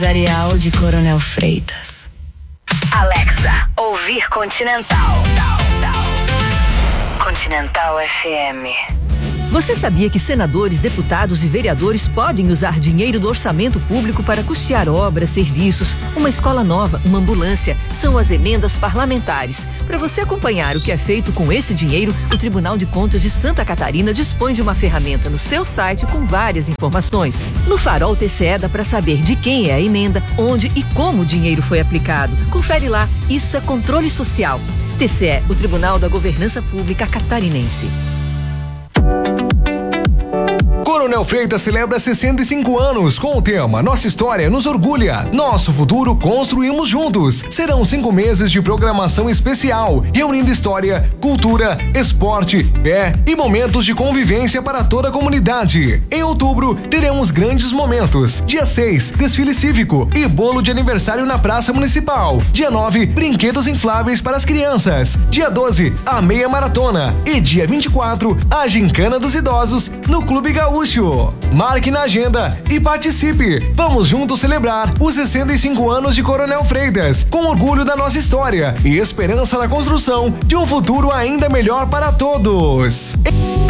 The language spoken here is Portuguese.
Empresarial de Coronel Freitas. Alexa, ouvir Continental. Continental FM. Você sabia que senadores, deputados e vereadores podem usar dinheiro do orçamento público para custear obras, serviços, uma escola nova, uma ambulância? São as emendas parlamentares. Para você acompanhar o que é feito com esse dinheiro, o Tribunal de Contas de Santa Catarina dispõe de uma ferramenta no seu site com várias informações. No Farol TCE dá para saber de quem é a emenda, onde e como o dinheiro foi aplicado. Confere lá, isso é controle social. TCE, o Tribunal da Governança Pública Catarinense. Coronel Freitas celebra 65 anos com o tema Nossa História nos orgulha. Nosso futuro construímos juntos. Serão 5 meses de programação especial, reunindo história, cultura, esporte, fé e momentos de convivência para toda a comunidade. Em outubro, teremos grandes momentos. Dia 6, desfile cívico e bolo de aniversário na Praça Municipal. Dia 9, brinquedos infláveis para as crianças. Dia 12, a meia maratona. E dia 24, a gincana dos idosos no Clube Gaúcho. Marque na agenda e participe. Vamos juntos celebrar os 65 anos de Coronel Freitas, com orgulho da nossa história e esperança na construção de um futuro ainda melhor para todos.